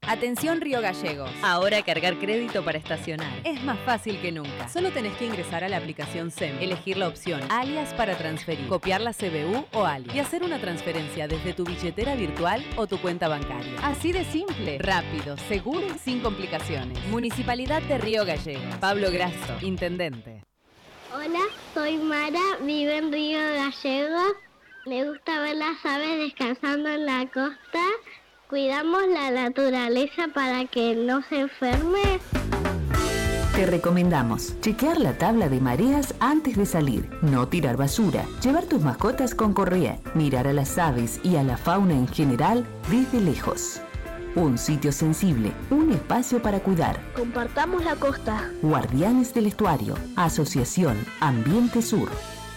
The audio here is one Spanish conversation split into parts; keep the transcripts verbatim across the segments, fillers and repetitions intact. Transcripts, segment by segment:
Atención Río Gallegos. Ahora cargar crédito para estacionar Es más fácil que nunca. Solo tenés que ingresar a la aplicación S E M, elegir la opción alias para transferir, copiar la C B U o alias y hacer una transferencia desde tu billetera virtual o tu cuenta bancaria. Así de simple, rápido, seguro y sin complicaciones. Municipalidad de Río Gallegos. Pablo Grasso, Intendente. Hola, soy Mara, vivo en Río Gallegos. Me gusta ver las aves descansando en la costa. Cuidamos la naturaleza para que no se enferme. Te recomendamos chequear la tabla de mareas antes de salir, no tirar basura, llevar tus mascotas con correa, mirar a las aves y a la fauna en general desde lejos. Un sitio sensible, un espacio para cuidar. Compartamos la costa. Guardianes del Estuario, Asociación Ambiente Sur.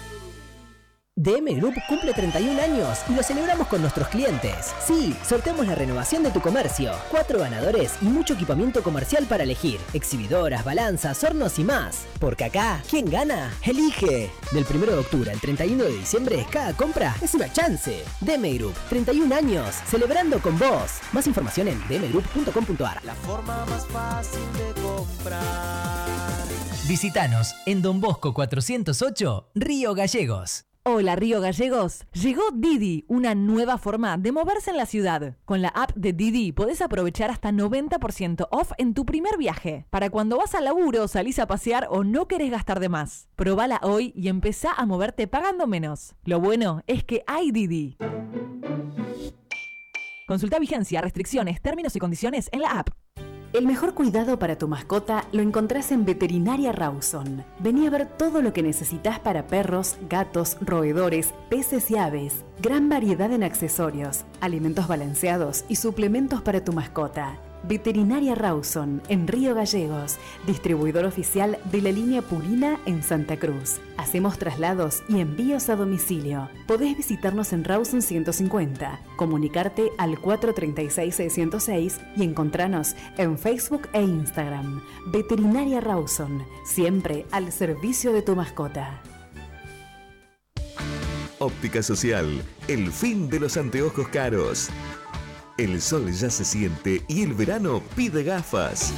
D M Group cumple treinta y un años y lo celebramos con nuestros clientes. Sí, sorteamos la renovación de tu comercio. Cuatro ganadores y mucho equipamiento comercial para elegir. Exhibidoras, balanzas, hornos y más. Porque acá, ¿quién gana? ¡Elige! Del primero de octubre al treinta y uno de diciembre, cada compra es una chance. D M Group, treinta y un años, celebrando con vos. Más información en d m group punto com punto a r. La forma más fácil de comprar. Visítanos en Don Bosco cuatrocientos ocho, Río Gallegos. Hola Río Gallegos, llegó Didi, una nueva forma de moverse en la ciudad. Con la app de Didi podés aprovechar hasta noventa por ciento off en tu primer viaje. Para cuando vas al laburo, salís a pasear o no querés gastar de más. Probala hoy y empezá a moverte pagando menos. Lo bueno es que hay Didi. Consulta vigencia, restricciones, términos y condiciones en la app. El mejor cuidado para tu mascota lo encontrás en Veterinaria Rawson. Vení a ver todo lo que necesitas para perros, gatos, roedores, peces y aves. Gran variedad en accesorios, alimentos balanceados y suplementos para tu mascota. Veterinaria Rawson, en Río Gallegos, distribuidor oficial de la línea Purina en Santa Cruz. Hacemos traslados y envíos a domicilio. Podés visitarnos en Rawson ciento cincuenta, comunicarte al cuatro tres seis, seis cero seis y encontranos en Facebook e Instagram. Veterinaria Rawson, siempre al servicio de tu mascota. Óptica Social, el fin de los anteojos caros. El sol ya se siente y el verano pide gafas.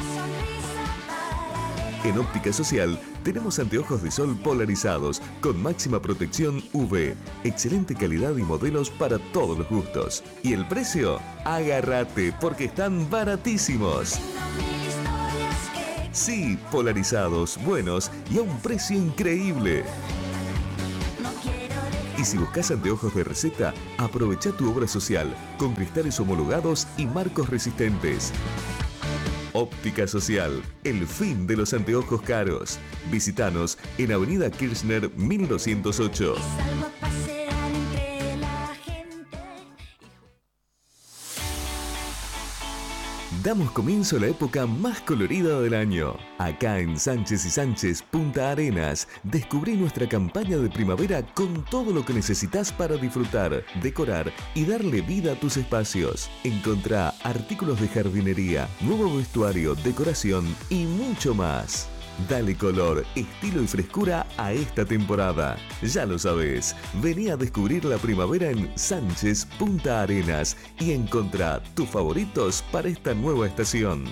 En Óptica Social tenemos anteojos de sol polarizados con máxima protección U V, excelente calidad y modelos para todos los gustos. ¿Y el precio? Agárrate porque están baratísimos. Sí, polarizados, buenos y a un precio increíble. Y si buscas anteojos de receta, aprovecha tu obra social con cristales homologados y marcos resistentes. Óptica Social, el fin de los anteojos caros. Visítanos en Avenida Kirchner mil doscientos ocho. Damos comienzo a la época más colorida del año. Acá en Sánchez y Sánchez Punta Arenas, descubrí nuestra campaña de primavera con todo lo que necesitas para disfrutar, decorar y darle vida a tus espacios. Encontrá artículos de jardinería, nuevo vestuario, decoración y mucho más. Dale color, estilo y frescura a esta temporada. Ya lo sabes, vení a descubrir la primavera en Sánchez Punta Arenas y encontrá tus favoritos para esta nueva estación.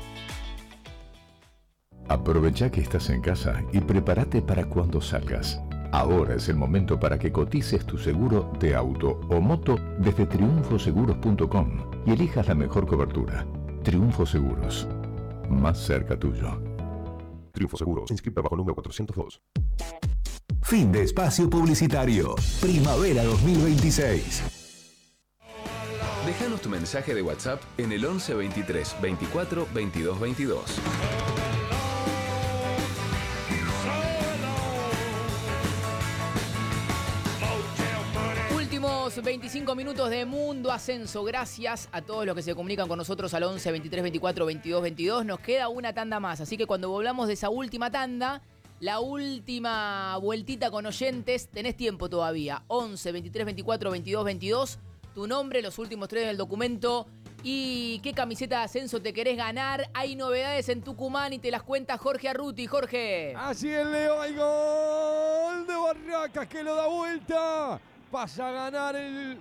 Aprovecha que estás en casa y prepárate para cuando salgas. Ahora es el momento para que cotices tu seguro de auto o moto desde triunfo seguros punto com y elijas la mejor cobertura. Triunfo Seguros, más cerca tuyo. Triunfo Seguros, inscrita bajo número cuatrocientos dos. Fin de espacio publicitario. Primavera dos mil veintiséis. Déjanos tu mensaje de WhatsApp en el once veintitrés veinticuatro veintidós veintidós. Últimos veinticinco minutos de Mundo Ascenso. Gracias a todos los que se comunican con nosotros al once veintitrés veinticuatro veintidós veintidós. Nos queda una tanda más, así que cuando volvamos de esa última tanda, la última vueltita con oyentes, tenés tiempo todavía. once veintitrés veinticuatro veintidós veintidós. Tu nombre, los últimos tres del documento y qué camiseta de ascenso te querés ganar. Hay novedades en Tucumán y te las cuenta Jorge Arruti. Jorge. Allí el Leo, hay gol de Barracas que lo da vuelta. Pasa a ganar el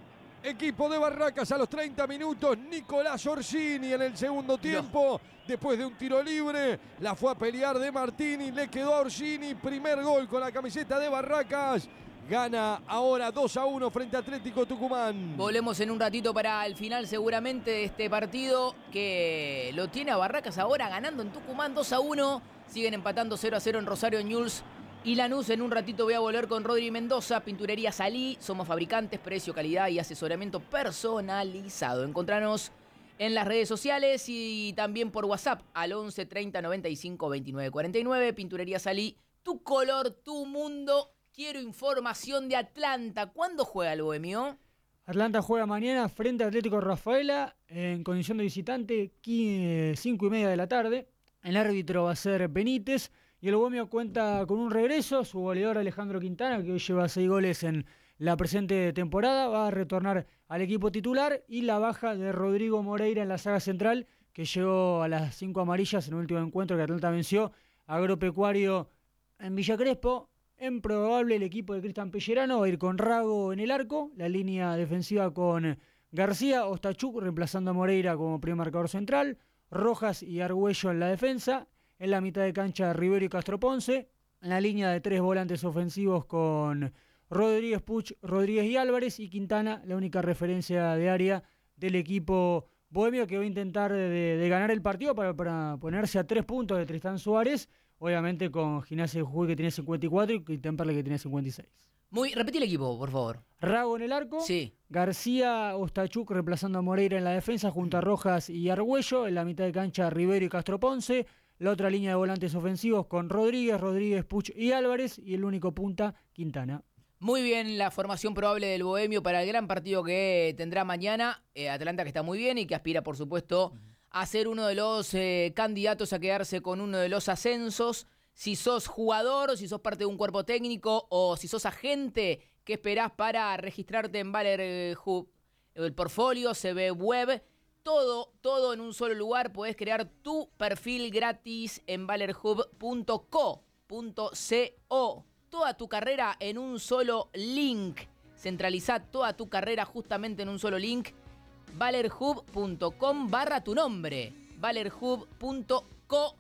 equipo de Barracas a los treinta minutos. Nicolás Orsini en el segundo tiempo. No. Después de un tiro libre, la fue a pelear de Martini, le quedó a Orsini. Primer gol con la camiseta de Barracas. Gana ahora dos a uno frente a Atlético Tucumán. Volvemos en un ratito para el final seguramente de este partido que lo tiene a Barracas ahora ganando en Tucumán dos a uno. Siguen empatando cero a cero en Rosario, Newell's y Lanús. En un ratito voy a volver con Rodri Mendoza, Pinturería Salí. Somos fabricantes, precio, calidad y asesoramiento personalizado. Encontranos en las redes sociales y también por WhatsApp al once treinta noventa y cinco veintinueve cuarenta y nueve. Pinturería Salí, tu color, tu mundo. Quiero información de Atlanta. ¿Cuándo juega el Bohemio? Atlanta juega mañana frente a Atlético Rafaela en condición de visitante, cinco y media de la tarde. El árbitro va a ser Benítez y el Bohemio cuenta con un regreso. Su goleador Alejandro Quintana, que hoy lleva seis goles en la presente temporada, va a retornar al equipo titular, y la baja de Rodrigo Moreira en la saga central, que llegó a las cinco amarillas en el último encuentro que Atlanta venció a Agropecuario en Villa Crespo. En probable el equipo de Cristian Pellerano va a ir con Rago en el arco, la línea defensiva con García, Ostachuk reemplazando a Moreira como primer marcador central, Rojas y Argüello en la defensa, en la mitad de cancha Rivero y Castro Ponce, en la línea de tres volantes ofensivos con Rodríguez, Puch, Rodríguez y Álvarez, y Quintana, la única referencia de área del equipo bohemio, que va a intentar de, de ganar el partido para, para ponerse a tres puntos de Tristán Suárez, obviamente con Gimnasia de Jujuy, que tiene cincuenta y cuatro, y Temperley, que tiene cincuenta y seis. Muy, repetí el equipo, por favor. Rago en el arco, sí. García, Ostachuk reemplazando a Moreira en la defensa junto a Rojas y Argüello, en la mitad de cancha Rivero y Castro Ponce, la otra línea de volantes ofensivos con Rodríguez, Rodríguez, Puch y Álvarez, y el único punta, Quintana. Muy bien la formación probable del Bohemio para el gran partido que tendrá mañana. Eh, Atlanta, que está muy bien y que aspira, por supuesto, a ser uno de los eh, candidatos a quedarse con uno de los ascensos. Si sos jugador, si sos parte de un cuerpo técnico o si sos agente, ¿qué esperás para registrarte en Baller Hub? El portfolio, C V Web, todo, todo en un solo lugar. Podés crear tu perfil gratis en baller hub punto co punto co. Toda tu carrera en un solo link. Centralizá toda tu carrera justamente en un solo link. ballerhub punto com barra tu nombre. ballerhub punto co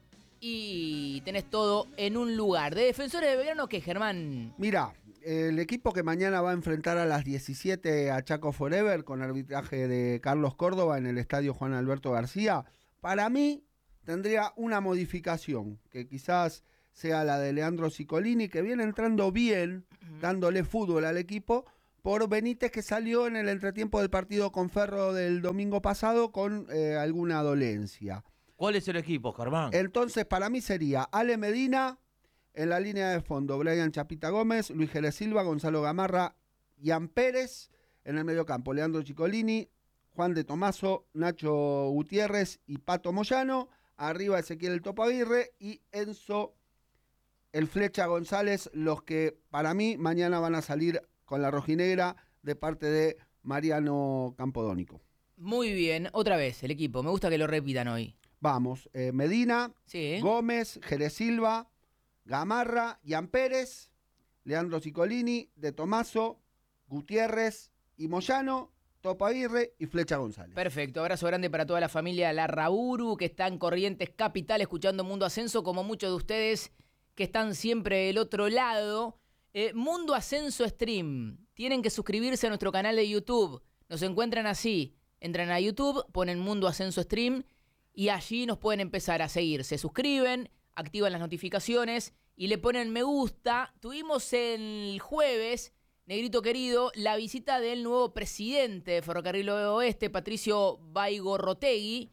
y tenés todo en un lugar. ¿De Defensores de Belgrano qué, Germán? Mira, el equipo que mañana va a enfrentar a las diecisiete a Chaco Forever con arbitraje de Carlos Córdoba en el estadio Juan Alberto García, para mí tendría una modificación, que quizás sea la de Leandro Ciccolini, que viene entrando bien, uh-huh. dándole fútbol al equipo, por Benítez, que salió en el entretiempo del partido con Ferro del domingo pasado con eh, alguna dolencia. ¿Cuál es el equipo, Germán? Entonces, para mí sería Ale Medina en la línea de fondo, Brian Chapita Gómez, Luis Jerez Silva, Gonzalo Gamarra, Ian Pérez en el mediocampo, Leandro Ciccolini, Juan de Tomaso, Nacho Gutiérrez y Pato Moyano, arriba Ezequiel El Topo Aguirre y Enzo El Flecha González, los que para mí mañana van a salir con la rojinegra de parte de Mariano Campodónico. Muy bien, otra vez el equipo, me gusta que lo repitan hoy. Vamos, eh, Medina, sí. Gómez, Jerez Silva, Gamarra, Ian Pérez, Leandro Ciccolini, De Tomaso, Gutiérrez y Moyano, Topo Aguirre y Flecha González. Perfecto, abrazo grande para toda la familia Larraburu, que está en Corrientes Capital escuchando Mundo Ascenso, como muchos de ustedes que están siempre del otro lado. Eh, Mundo Ascenso Stream, tienen que suscribirse a nuestro canal de YouTube, nos encuentran así, entran a YouTube, ponen Mundo Ascenso Stream y allí nos pueden empezar a seguir, se suscriben, activan las notificaciones y le ponen me gusta. Tuvimos el jueves, Negrito querido, la visita del nuevo presidente de Ferrocarril Oeste, Patricio Baigorrotegui,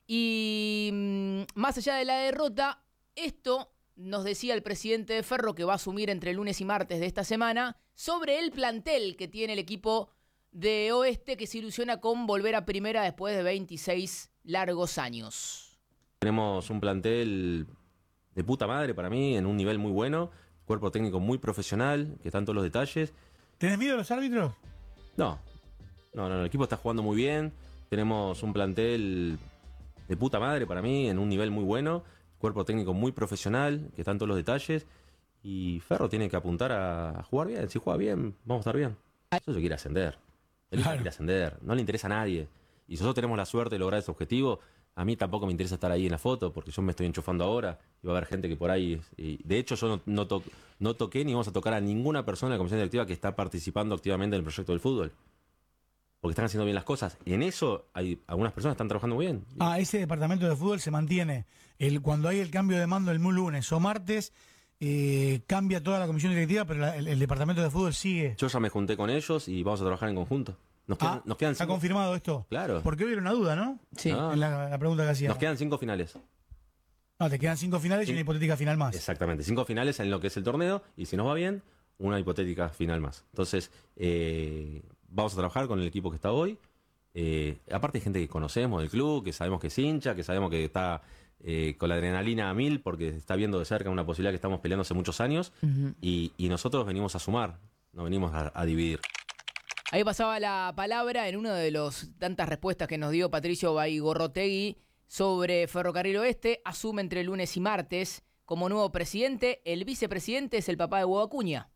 y mmm, más allá de la derrota, esto nos decía el presidente de Ferro, que va a asumir entre lunes y martes de esta semana, sobre el plantel que tiene el equipo de Oeste, que se ilusiona con volver a primera después de veintiséis largos años. Tenemos un plantel de puta madre para mí, en un nivel muy bueno, cuerpo técnico muy profesional, que están todos los detalles. ¿Tenés miedo a los árbitros? No, no, no, el equipo está jugando muy bien, tenemos un plantel de puta madre para mí, en un nivel muy bueno, cuerpo técnico muy profesional, que están todos los detalles, y Ferro tiene que apuntar a jugar bien. Si juega bien, vamos a estar bien. Eso se quiere ascender. Él claro. quiere ascender, no le interesa a nadie. Y si nosotros tenemos la suerte de lograr ese objetivo, a mí tampoco me interesa estar ahí en la foto, porque yo me estoy enchufando ahora y va a haber gente que por ahí... Y de hecho, yo no, no, to, no toqué ni vamos a tocar a ninguna persona de la comisión directiva que está participando activamente en el proyecto del fútbol. Porque están haciendo bien las cosas. Y en eso hay algunas personas que están trabajando muy bien. Ah, ese departamento de fútbol se mantiene. El, cuando hay el cambio de mando el lunes o martes, eh, cambia toda la comisión directiva, pero la, el, el departamento de fútbol sigue. Yo ya me junté con ellos y vamos a trabajar en conjunto. Nos quedan, ah, nos quedan ¿Está cinco... confirmado esto? Claro. Porque hubiera una duda, ¿no? Sí. No, en la, la pregunta que hacía. Nos quedan cinco finales. No, te quedan cinco finales sí. y una hipotética final más. Exactamente. Cinco finales en lo que es el torneo y si nos va bien, una hipotética final más. Entonces, eh, vamos a trabajar con el equipo que está hoy. Eh, aparte hay gente que conocemos del club, que sabemos que es hincha, que sabemos que está eh, con la adrenalina a mil porque está viendo de cerca una posibilidad que estamos peleando hace muchos años uh-huh. y, y nosotros venimos a sumar, no venimos a, a dividir. Ahí pasaba la palabra en una de las tantas respuestas que nos dio Patricio Baigorrotegui sobre Ferrocarril Oeste. Asume entre lunes y martes como nuevo presidente. El vicepresidente es el papá de Hugo Acuña.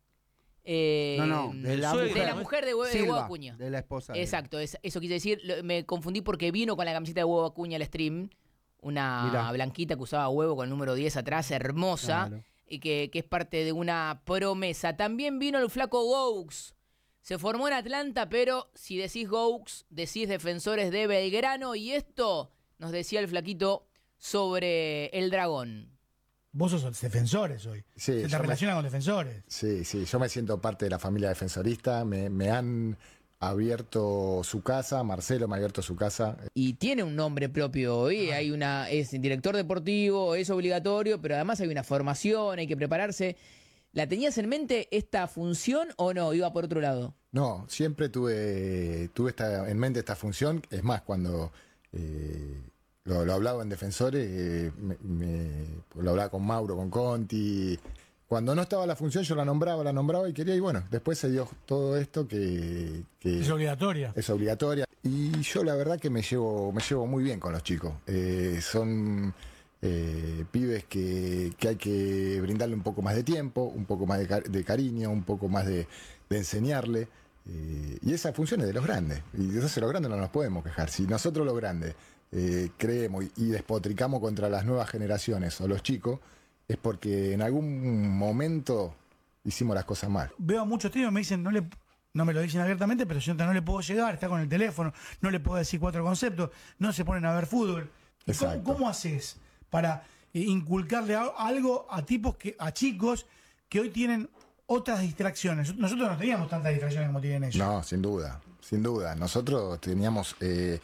Eh, no, no, de la, de mujer, la mujer de, Hue- de Hugo Acuña. De la esposa. De Exacto, es, eso quise decir. Lo, me confundí porque vino con la camiseta de Hugo Acuña al stream. Una Mirá. blanquita que usaba huevo con el número diez atrás, hermosa. Claro. Y que, que es parte de una promesa. También vino el flaco Gaux. Se formó en Atlanta, pero si decís Gaux, decís Defensores de Belgrano. Y esto nos decía el flaquito sobre el Dragón. Vos sos defensores hoy. Sí, Se te relaciona me... con defensores. Sí, sí. Yo me siento parte de la familia defensorista. Me, me han abierto su casa. Marcelo me ha abierto su casa. Y tiene un nombre propio hoy. Ah. Hay una, es director deportivo, es obligatorio, pero además hay una formación, hay que prepararse. ¿La tenías en mente esta función o no? ¿Iba por otro lado? No, siempre tuve, tuve esta, en mente esta función. Es más, cuando eh, lo, lo hablaba en Defensores, eh, me, me, lo hablaba con Mauro, con Conti. Cuando no estaba la función yo la nombraba, la nombraba y quería. Y bueno, después se dio todo esto que... que es obligatoria. Es obligatoria. Y yo la verdad que me llevo, me llevo muy bien con los chicos. Eh, son... Eh, pibes que, que hay que brindarle un poco más de tiempo, un poco más de, car- de cariño, un poco más de, de enseñarle. Eh, y esa función es de los grandes. Y entonces los grandes no nos podemos quejar. Si nosotros los grandes eh, creemos y, y despotricamos contra las nuevas generaciones o los chicos, es porque en algún momento hicimos las cosas mal. Veo a muchos tíos que me dicen, no le... No me lo dicen abiertamente, pero yo no le puedo llegar, está con el teléfono, no le puedo decir cuatro conceptos, no se ponen a ver fútbol. ¿Cómo, ¿Cómo haces para eh, inculcarle a, algo a tipos que, a chicos que hoy tienen otras distracciones? Nosotros no teníamos tantas distracciones como tienen ellos. No, sin duda, sin duda. Nosotros teníamos eh,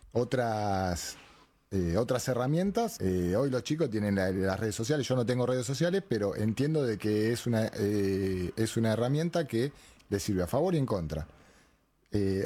otras eh, otras herramientas. Eh, hoy los chicos tienen la, las redes sociales. Yo no tengo redes sociales, pero entiendo de que es una eh, es una herramienta que les sirve a favor y en contra. Eh,